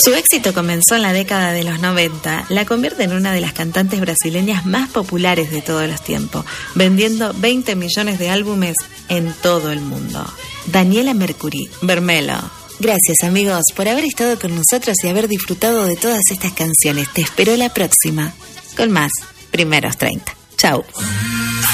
Su éxito comenzó en la década de los 90, la convierte en una de las cantantes brasileñas más populares de todos los tiempos, vendiendo 20 millones de álbumes en todo el mundo. Daniela Mercury, Vermelho. Gracias amigos por haber estado con nosotros y haber disfrutado de todas estas canciones. Te espero la próxima con más Primeros 30. Chau.